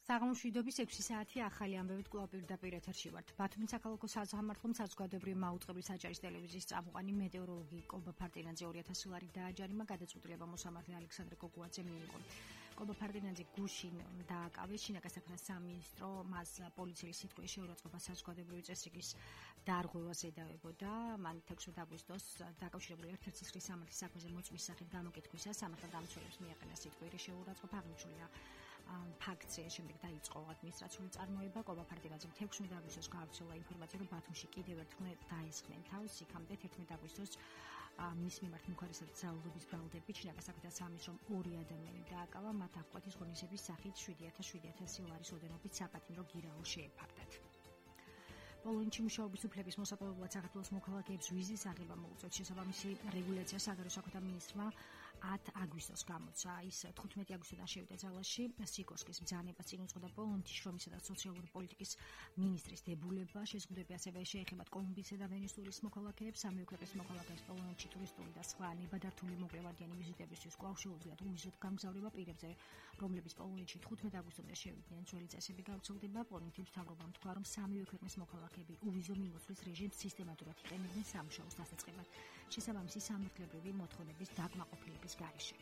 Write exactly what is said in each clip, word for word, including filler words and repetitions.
საღამოშვიდობის ექვსი საათი ახალი ამბებით კვლავ პირდაპირ ეთერში ვართ. ბათუმის საქალაქო საზღვარგარეთმ საზოგადოებრივი მაუწყებლის აჭარის ტელევიზიის წამყვანი მეტეოროლოგი კობა ფარდინაძე ორი ათასი ლარი დააჯარიმა, გადაწყვეტილება მოსამართლე ალექსანდრე გოგუაძემ მიიღო. კობა ფარდინაძე გუშინ დააკავეს შინაგან საქმეთა სამინისტრო, მას პოლიციის სიტყვის შეურაცხყოფა საზოგადოებრივი წესრიგის დარღვევას ედავებოდა. მან თექვსმეტ აგვისტოს დაკავშირებული ერთ-ერთი ცისხლის სამართლის საქმეზე მოწმის სახით გამოკითხვისას სამართალდამცველებს მიაყენა სიტყვიერი შეურაცხყოფა, აღნიშნულია ფაქტზე შემდეგ დაიწყო ადმინისტრაციული წარმოება. კობა ფარდინაძემ თექვსმეტ აგვისტოს გაავრცელა ინფორმაცია, რომ ბათუმში კიდევ ერთხელ დაესხნენ თავს. იქამდე თერთმეტ აგვისტოს მის მიმართ მუხარესად ძალადობის ბრალდებით შინაგან საქმეთა სამინისტრომ ორი ადამიანი დააკავა, მათ აღკვეთის ღონისების სახით შვიდი ათას შვიდი ათასი ლარის ოდენობით საპატიმრო გირაო შეეფარდათ. პოლონეთში მუშაობის უფლების მოსაპოვებლად საქართველოს მოქალაქეებს ვიზის აღება მოუწევთ. შესაბამისი რეგულაცია საგარეო საქმეთა მინისტრმა ათ აგვისტოს გამოცა. ის თხუთმეტი აგვისტოდან შევიდა ძალაში. სიკორსკის ბრძანება წინ უძღოდა პოლონეთის შრომისა და სოციალური პოლიტიკის მინისტრის დებულება. შეზღუდვები ასევე შეეხებათ კოლუმბიისა და ვენესუელის მოქალაქეებს. სამივე ქვეყნის მოქალაქეებს პოლონეთში ტურისტული და სხვა ნებადართული მოკლევადიანი ვიზიტებისთვის კვლავ შეუძლიათ უვიზოდ გამგზავრება პირებზე, რომლებიც პოლონეთში თხუთმეტ აგვისტომდე შევიდნენ. ძველი წესები გავრცელდება. პოლონეთის მთავრობამ თქვა, რომ სამივე ქვეყნის მოქალაქეები უვიზო მიმოცვლის რეჟიმს სისტემატურად იყენებდნენ სამუშაოს დასაწყებად, შესაბამისი სამართლებრივი მოთხოვნების დაკმაყოფილების გარეშე.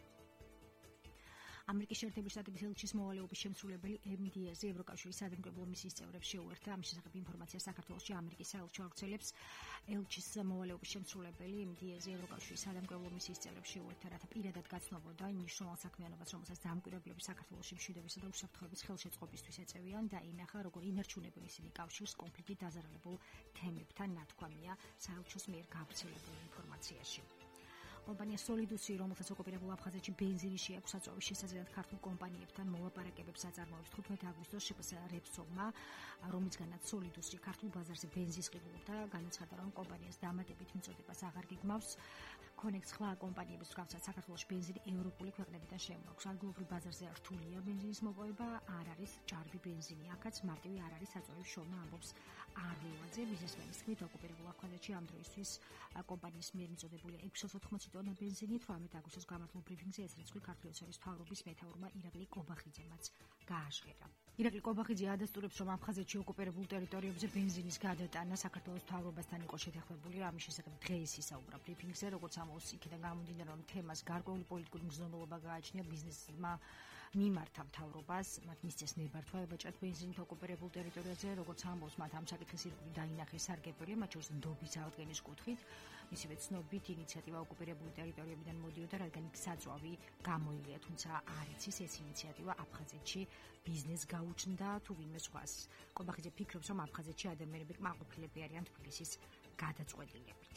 ამერიკის შეერთებული შტატების ელჩის მოვალეობის შემსრულებელი ემ დი ეზი ევროკავშირის სადემკვირვებლო მისიის წევრებს შეუერთდა. ამის შესახებ ინფორმაცია საქართველოში ამერიკის საელჩო ავრცელებს. ელჩის მოვალეობის შემსრულებელი ემ დი ეზი ევროკავშირის სადემკვირვებლო მისიის წევრებს შეუერთდა, რათა პირადად გაცნობოდა იმ მნიშვნელოვან საქმიანობას, რომელსაც დამკვირვებლები საქართველოში მშვიდობისა და უსაფრთხოების ხელშეწყობისთვის ეწევიან და ინახა, როგორ ინარჩუნებენ ისინი კავშირს კონფლიქტით დაზარალებულ თემებთან, ნათქვამია საელჩოს მიერ გავრცელებულ ინფორმაციაში. კომპანია სოლიდუსი, რომელსაც ოკუპირებულ აფხაზეთში ბენზინი შეაქვს საწვავის შესაძლებლად ქართულ კომპანიებთან მოლაპარაკებებს აწარმოებს. თხუთმეტ აგვისტოს შპს რეპსოლმა, რომლისგანაც სოლიდუსი ქართულ ბაზარზე ბენზინს ყიდულობდა, განაცხადა, რომ კომპანიას დამატებით მიწოდებას აღარ გიგმავს. კონექტ სხვა კომპანიების მსგავსად საქართველოში ბენზინი ევროპული ქვეყნებიდან შემოაქვს. ადგილობრივ ბაზარზე რთულია ბენზინის მოპოვება, არ არის ჭარბი ბენზინი. აქაც მარტივი არ არის საწვავის შოვნა, ამბობს არლევაძე. ბიზნესმენის თქმით, ოკუპირებულ აფხაზეთში ამ დროისთვის კომპანიის მიერ მიწოდებული ექვსას ოთხმოცი ტონა ბენზინი თვრამეტ აგვისტოს გამართულ ბრიფინგზე ეს რიცხვი ქართლის მთავრობის მეთაურმა ირაკლი კობახიძემაც გააჟღერა. ირაკლი კობახიძე ადასტურებს, რომ აფხაზეთში ოკუპირებულ ტერიტორიებზე ბენზინის გადატანა საქართველოს მთავრობასთან იყო შეთანხმებული. ამის შესახებ დღეს ისაუბრა ბრიფინგზე, როგორც ამბობს, იქიდან გამომდინარე, რომ თემას გარკვეული პოლიტიკური მგზნობელობა გააჩნია ბიზნესმა მიმართა მთავრობას, მათ მისცეს ნებართვა ებაჭრათ ბენზინით ოკუპირებულ ტერიტორიაზე, როგორც ამბობს, მათ ამ საკითხის ირგვლივ დაინახეს სარგებელი, მათ შორის ნდობის აღდგენის კუთხით. მისივე ცნობით, ინიციატივა ოკუპირებულ ტერიტორიებიდან მოდიოდა, რადგან იქ საწვავი გამოილია, თუმცა არ იცის ეს ინიციატივა აფხაზეთში ბიზნესს გაუჩნდა თუ ვინმე სხვას. კობახიძე ფიქრობს, რომ აფხაზეთში ადამიანები კმაყოფილები არიან თბილისის გადაწყვეტილებით.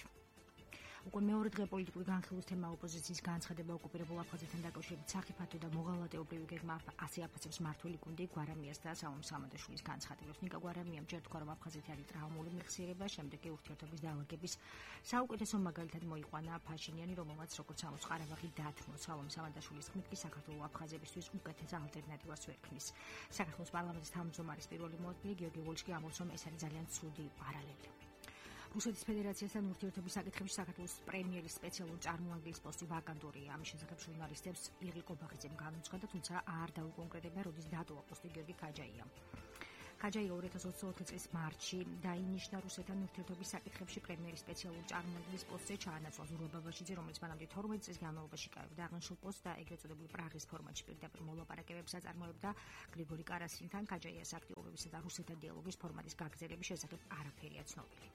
უკვე მეორე დღე პოლიტიკური განხილვის თემა ოპოზიციის განცხადება ოკუპირებულ აფხაზეთთან დაკავშირებით სახიფათო და მოღალატეობრივი გეგმა ასე აფასებს მართველი გუნდი გვარამიას და საუმ სამადაშვილის განცხადებებს. ნიკა გვარამიამ ჯერ თქვა, რომ აფხაზეთი არის ტრაუმული მეხსიერება, შემდეგ კი ურთიერთობის დაავარგების საუკეთესო მაგალითად მოიყვანა ფაშინიანი, რომელმაც როგორც ამბობს ყარაბაღი დათმო. საუმ სამადაშვილის თქმით კი საქართველოს აფხაზებისთვის უკეთეს ალტერნატივას ვერ ქმნის. საქართველოს პარლამენტის თავმჯდომარის პირველი მოადგილე გიორგი ვოლშკი ამბობს, რომ ეს არის ძალიან ცუდი პარალელი. რუსეთის ფედერაციასთან ურთიერთობის საკითხებში საქართველოს პრემიერის სპეციალური წარმომადგენლის პოსტი ვაკანტურია. ამის შესახებ ჟურნალისტებს ირაკლი კობახიძემ განუცხადა, თუმცა არ დაუკონკრეტებია, როდის დატოვა პოსტი გიორგი ქაჯაიამ. ქაჯაია ორი ათას ოცდაოთხი წლის მარტში დაინიშნა რუსეთთან ურთიერთობის საკითხებში პრემიერის სპეციალური წარმომადგენლის პოსტზე, ჩაანაცვლა ზურაბ ბაბაშიძე, რომელიც მანამდე თორმეტ წლის განმავლობაში იკავებდა აღნიშნულ პოსტს და ეგრეთ წოდებული პრაღის ფორმატში პირდაპირ მოლაპარაკებებს აწარმოებდა გრიგორი კარასინთან. ქაჯაიას აქტიურობისა და რუსეთთან დიალოგის ფორმატის გაგრძელების შესახებ არაფერია ცნობილი.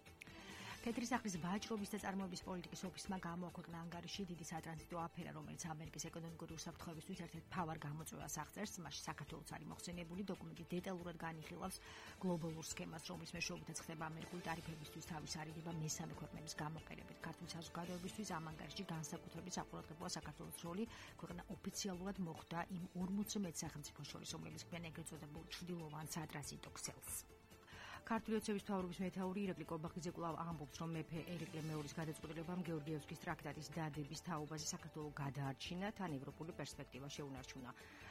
თეთრი სახლის ვაჭრობის და წარმოების პოლიტიკის ოფისმა გამოაქვეყნა ანგარიში დიდი სატრანზიტო აფერა, რომელიც ამერიკის ეკონომიკური უსაფრთხოებისთვის ერთ-ერთ მთავარ გამოწვევას აღწერს. მასში საქართველოს არის მოხსენებული. დოკუმენტი დეტალურად განიხილავს გლობალურ სქემას, რომლის მეშვეობითაც ხდება ამერიკული ტარიფებისთვის თავის არიდება მესამე ქვეყნების გამოყენებით. ქართული საზოგადოებისთვის ამ ანგარიშში განსაკუთრებით საყურადღებოა საქართველოს როლი. ქვეყანა ოფიციალურად მოხვდა იმ ორმოცი მეტსახელმწიფოს შორის, რომლებიც ქმნიან ეგრეთ წოდებულ ჩრდილოვან სატრანზიტო ქსელს. ქართული ოცნების მთავრობის მეთაური ირაკლი კობახიძე კვლავ ამბობს, რომ მეფე ერიკლე მეორის გადაწყვეტილებამ გეორგიევსკის ტრაქტატის დადების თაობაზე საქართველოს გადაარჩინა, თან ევროპული პერსპექტივა შეუნარჩუნა.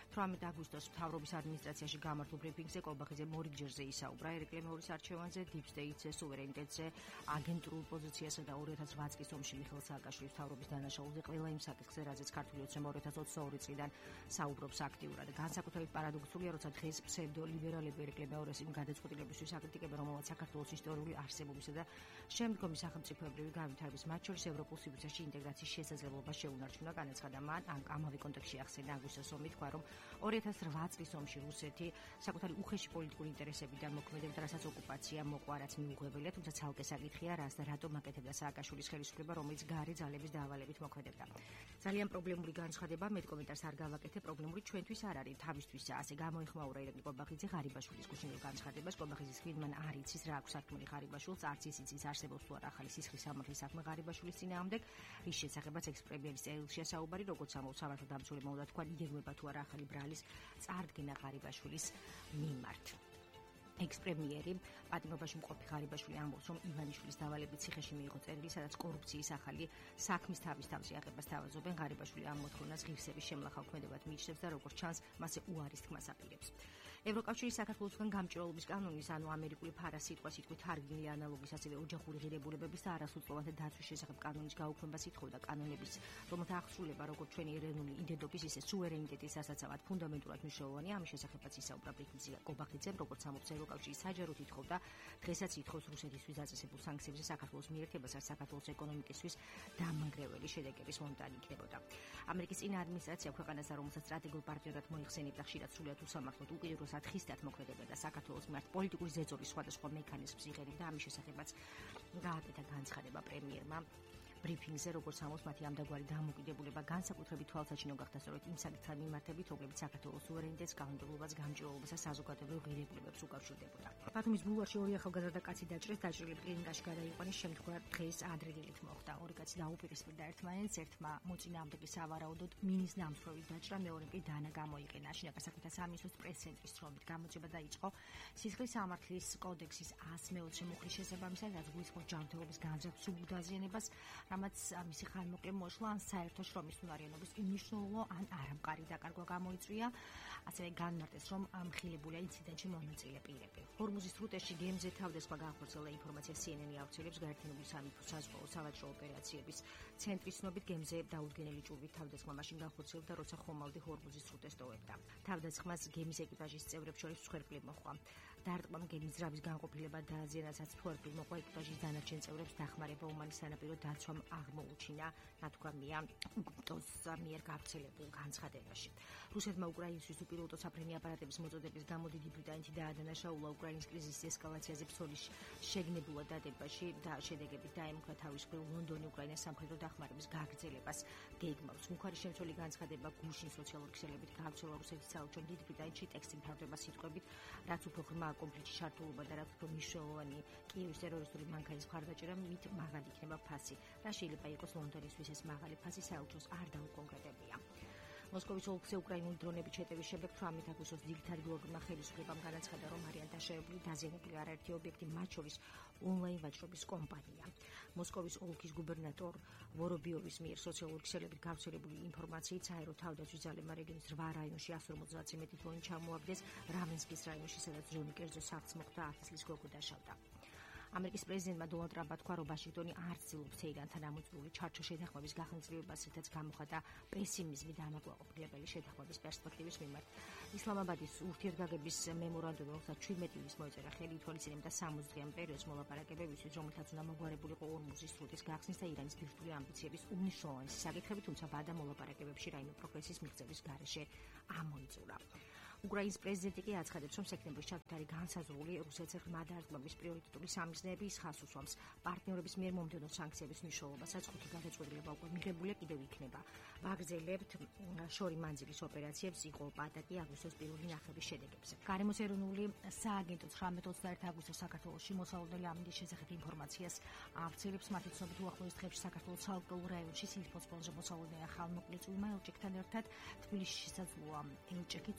თვრამეტ აგვისტოს მთავრობის ადმინისტრაციაში გამართულ ბრიფინგზე კოლბახიძე მორიგჯერზე ისაუბრა ერეკლე მეორის არჩევანზე, Deep State-ზე, სუვერენიტეტზე, აგენტურულ პოზიციასა და ორი ათას რვა წლის ომში მიხეილ სააკაშვილის მთავრობის დანაშაულზე ყველა იმ საკითხზე, რაზეც ქართული ოცნება ორი ათას ოცდაორი წლიდან საუბრობს აქტიურად. განსაკუთრებით პარადოქსულია, როცა დღეს ფსევდოლიბერალები ერეკლე მეორის იმ გადაწყვეტილებისთვის აკრიტიკებენ, რომელსაც საქართველოს ისტორიული არსებობისა და შემდგომი სახელმწიფოებრივი განვითარების, მათ შორის ევროპულ სივრცეში ინტეგრაციის შესაძლებლობა შეუნარჩუნა. განაცხადა მან, ამავე კონტექსტში ახსენა აგვისტოს ომი, თქვა, რომ ორი ათას რვა წლის ომში რუსეთი საკუთარი უხეში პოლიტიკური ინტერესებიდან მოქმედებდა, რასაც ოკუპაცია მოყვა, რაც მიუღებელია, თუმცა ცალკე საკითხია, რას და რატომ აკეთებდა სააკაშვილის ხელისუფლება, რომელიც გარე ძალების დავალებით მოქმედებდა. ძალიან პრობლემური განცხადება, მეტ კომენტარს არ გავაკეთე, პრობლემური ჩვენთვის არ არის, თავისთვისაა. ასე გამოიხმაურა ერეკლე კოლბახიძე ღარიბაშვილის გუშინდელ განცხადებას. კოლბახიძის თქმით, არ იცის რა აქვს სარქმელი ღარიბაშვილს, არც ის იცის არსებობს თუ არა ახალი სისხლის სამართლის საქმე ღარიბაშვილის წინააღმდეგ. რის შესახებაც ექს-პრემიერის წერილშია საუბარი, როგორც ამბობს სამართალდამცველებმა უდათქვა, იგეგმება თუ არა ახალი ბრალის წარდგენა ღარიბაშვილის მიმართ. ექს-პრემიერი პატიმრობაში მყოფი ღარიბაშვილი ამბობს, რომ ივანიშვილის დავალებით ციხეში მიიღო წერილი, სადაც კორუფციის ახალი საქმის თავის თავს იაღებას თავაზობენ. ღარიბაშვილი ამ მოთხოვნას ღირსების შემლახავ ქმედებად მიიჩნევს და როგორც ჩანს, მასზე უარის თქმას აპირებს. ევროკავშირის საქართველოსგან გამჭვირვალობის კანონის, ანუ ამერიკული ფარასიტყვა სიტყვით თარგმნილი ანალოგის, ასევე ოჯახური ღირებულებების და არასრულწლოვანთა დაცვის შესახებ კანონის გაუქმებას ითხოვდა. კანონების, რომელთა აღსრულება როგორც ჩვენი ეროვნული იდენტობის, ისე სუვერენიტეტის დასაცავად ფუნდამენტურად მნიშვნელოვანია. ამის შესახებაც ისაუბრა ბრიფინგზე კოლბახიძემ, როგორც ამბობს ევროკავშირის საჯაროდ ითხოვდა, დღესაც ითხოვს რუსეთისთვის დაწესებულ სანქციებზე საქართველოს მიერთებასაც საქართველოს ეკონომიკისთვის დამანგრეველი შედეგების მომტანი იქნებოდა. ამერიკის წინა ადმინისტრაცია ქვეყანასა, რომელსაც სტრატეგიულ პარტნიორად მოიხსენებდა, ხშირად სრულიად უსამართლოდ უკიდურესად ხისტად მოქმედებდა და საქართველოს მიმართ პოლიტიკური ზეწოლის სხვადასხვა მექანიზმს იღებდა. ამის შესახებაც გააკეთა განცხადება პრემიერმა ბრიფინგზე, როგორც ამბობს, მათი ამდაგვარი დამოუკიდებულება განსაკუთრებით თვალსაჩინო გახდა სწორედ იმ საკითხთან მიმართებით, რომლებიც საქართველოს სუვერენიტეტს, კანონმდებლობას, გამჭვირვალობას და საზოგადოებრივ ღირებულებებს უკავშირდებოდა. ბათუმის ბულვარში ორი ახალგაზრდა კაცი დაჭრეს, დაჭრილი კლინიკაში გადაიყვანეს, შემდგომად დღეს ადრედილით მოხდა. ორი კაცი დაუპირისპირდა ერთმანეთს, ერთმა მოწინააღმდეგე სავარაუდოდ მინის დამსხვრევით დაჭრა, მეორემ კი დანა გამოიყენა. შინაგან საქმეთა სამინისტროს პრეს-ცენტრის შრომით გამოძიება დაიწყო სისხლის სამართლის კოდექსის ას მეოცე მუხლის შესაბამისად, რაც გულისხმობს ჯანმრთელობის განზრახ სულ დაზიანებას, რამაც მისი ხანმოკლე მოშლა ან საერთო შრომის უნარიანობის მნიშვნელოვანო ან არამყარი დაკარგვა გამოიწვია. ასევე განმარტეს, რომ ამხილებულია ინციდენტში მონაწილე პირები. ჰორმუზის სრუტეში გემზე თავდასხმა განხორციელდა ინფორმაცია სი ენ ენ-ი ავრცელებს გაერთიანებული სამეფო საზღვაო სავაჭრო ოპერაციების ცენტრის ცნობით, გემზე დაუდგენელი ჭურვით თავდასხმა მაშინ განხორციელდა, როცა ხომალდი ჰორმუზის სრუტეს ტოვებდა. თავდასხმას გემის ეკიპაჟის წევრებს შორის მსხვერპლი მოჰყვა. დარტყმამ გემის ძრავის განყოფილება დააზიანა, რაც მსხვერპლი მოჰყვა ეკიპაჟის დანარჩენ წევრებს დახმარება უმანის სანაპირო დაცვამ აღმოუჩინა, ნათქვამია უკტოს მიერ გავრცელებულ განცხადებაში. რუსეთმა უკრაინისთვის უპილოტო საფრენი აპარატების მოწოდების გამო დიდი ბრიტანეთი დაადანაშაულა უკრაინის კრიზისის ესკალაციაზე ბრძოლის შეგნებულად დადებაში და შედეგებით დაემუქრა თავის მხრივ ლონდონი უკრაინას სამხედრო დახმარების გაგრძელებას გეგმავს. მუხარის შემცველი განცხადება გუშინ სოციალური ქსელებით გავრცელა რუსეთის საელჩომ დიდ ბრიტანეთში ტექსტი მთავრდება სიტყვებით, რაც უფრო ღრმა კონფლიქტში ჩართულობა და რაც უფრო მნიშვნელოვანი კიევის ტერორისტული მანქანის მხარდაჭერა, მით მაღალი იქნება ფასი. რა შეიძლება იყოს ლონდონისთვის ეს მაღალი ფასი, საელჩოს არ დაუკონკრეტებია. მოსკოვის ოლქზე უკრაინული დრონების შეტევის შემდეგ თვრამეტ აგვისტოს ძირითადი ბლოგერმა ხელისუფლებამ განაცხადა, რომ არიან დაშავებული, დაზიანებული არაერთი ობიექტი, მათ შორის ონლაინ ვაჭრობის კომპანია. მოსკოვის ოლქის გუბერნატორ ვორობიოვის მიერ სოციალური ქსელებით გავრცელებული ინფორმაციით, საერო თავდაცვის ძალებმა რეგიონის რვა რაიონში εκατს ორმოცდაათზე მეტი დრონი ჩამოაგდეს, რავენსკის რაიონში, სადაც დრონი კერძო სახლს მოხვდა, ათი წლის გოგო დაშავდა. ამერიკის პრეზიდენტმა დონალდ ტრამპმა თქვა, რომ ვაშინგტონი არ ცდილობს თეირანთან ამოწურული ჩარჩო შეთანხმების გახანგრძლივებას, რითაც გამოხატა პესიმიზმი და ამაყურებელი შეთანხმების პერსპექტივის მიმართ. ისლამაბადის ურთიერთგაგების მემორანდუმი, რომელსაც ჩვიდმეტი ივნის მოეწერა ხელი, ითვალისწინებდა სამოცი დღიან პერიოდს მოლაპარაკებებისთვის, რომელთაც უნდა მოგვარებულიყო ორმუზის სრუტის გახსნის და ირანის ბირთვული ამბიციების უმნიშვნელოვანესი საკითხები, თუმცა ბადა მოლაპარაკებებში რაიმე პროგრესის მიღწევის გარეშე ამოიწურა. უკრაინის პრეზიდენტი კი აცხადებს, რომ სექტემბრის ჩათვლით განსაზღვრული რუსეთს ღრმა დარტყმების პრიორიტეტული სამიზნეები ხაზს უსვამს. პარტნიორების მიერ მომდევნო სანქციების მნიშვნელობასაც ხუთი გადაწყვეტილება უკვე მიღებულია, კიდევ იქნება. ვაგრძელებთ შორი მანძილის ოპერაციებს, იყო პატაკი აგვისტოს პირველი ნახევრის შედეგებზე. გარემოს ეროვნული სააგენტო ცხრამეტ ოცდაერთი აგვისტოს საქართველოში მოსალოდნელი ამინდის შესახებ ინფორმაციას ავრცელებს. მათი ცნობით უახლოეს დღეებში საქართველოს ცალკეულ რაიონში სითბოს ფონზე მოსალოდნელი ხალხმოკლე წვიმა ელჭექთან ერთად თბილისში შესაძლოა ელჭექი წვიმა და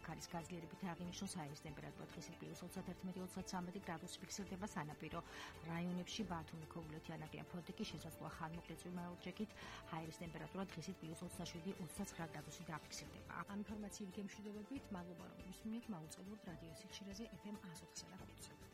აქ არის გაძლიერებით აღინიშნოს აირის ტემპერატურა დღისით პლუს ოცდაერთმეტი ოცდათვრამეტი გრადუსი ფიქსირდება სანაპირო რაიონებში ბათუმი, ქობულეთი, ანაკლია, ფონდიკი შესაძლოა ხანმოკლე წვიმაოთრეკით აირის ტემპერატურა დღისით პლუს ოცდაშვიდი ოცდაცხრა გრადუსი დაფიქსირდება. ამ ინფორმაციით გემშვიდობებით, მადლობა რომ მისმენთ, მაუწყებლობთ რადიო სიხშირეზე ეფ ემ ათს ოთხ.